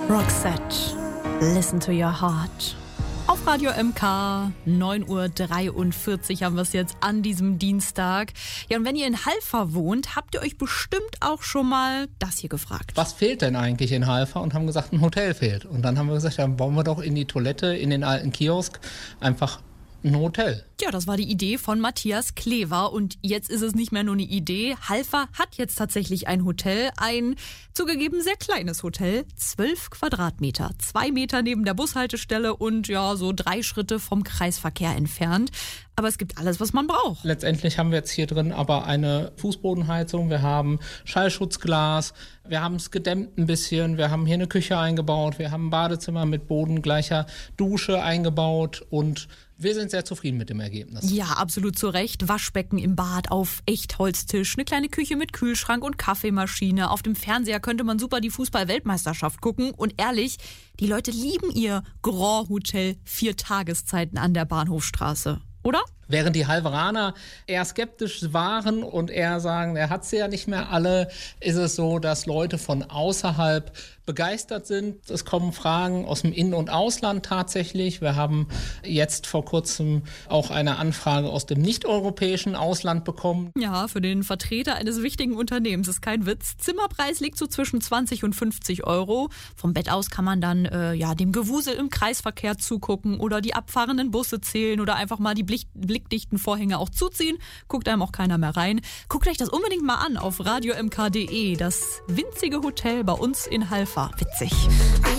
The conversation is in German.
Roxette, listen to your heart. Auf Radio MK, 9:43 Uhr haben wir es jetzt an diesem Dienstag. Ja, und wenn ihr in Halver wohnt, habt ihr euch bestimmt auch schon mal das hier gefragt. Was fehlt denn eigentlich in Halver? Und haben gesagt, ein Hotel fehlt. Und dann haben wir gesagt, dann bauen wir doch in die Toilette, in den alten Kiosk, einfach ein Hotel. Ja, das war die Idee von Matthias Klever und jetzt ist es nicht mehr nur eine Idee. Halver hat jetzt tatsächlich ein Hotel, ein zugegeben sehr kleines Hotel, 12 Quadratmeter, 2 Meter neben der Bushaltestelle und ja, so 3 Schritte vom Kreisverkehr entfernt. Aber es gibt alles, was man braucht. Letztendlich haben wir jetzt hier drin aber eine Fußbodenheizung, wir haben Schallschutzglas, wir haben es gedämmt ein bisschen, wir haben hier eine Küche eingebaut, wir haben ein Badezimmer mit bodengleicher Dusche eingebaut und wir sind sehr zufrieden mit dem Ergebnis. Ja, absolut zu Recht. Waschbecken im Bad auf Echtholztisch, eine kleine Küche mit Kühlschrank und Kaffeemaschine. Auf dem Fernseher könnte man super die Fußball-Weltmeisterschaft gucken. Und ehrlich, die Leute lieben ihr Grand Hotel 4 Tageszeiten an der Bahnhofstraße. Oder? Während die Halveraner eher skeptisch waren und eher sagen, er hat sie ja nicht mehr alle, ist es so, dass Leute von außerhalb begeistert sind. Es kommen Fragen aus dem In- und Ausland tatsächlich. Wir haben jetzt vor kurzem auch eine Anfrage aus dem nicht-europäischen Ausland bekommen. Ja, für den Vertreter eines wichtigen Unternehmens ist kein Witz. Zimmerpreis liegt so zwischen 20 und 50 Euro. Vom Bett aus kann man dann dem Gewusel im Kreisverkehr zugucken oder die abfahrenden Busse zählen oder einfach mal die blickdichten Vorhänge auch zuziehen. Guckt einem auch keiner mehr rein. Guckt euch das unbedingt mal an auf radiomk.de. Das winzige Hotel bei uns in Halver. Witzig.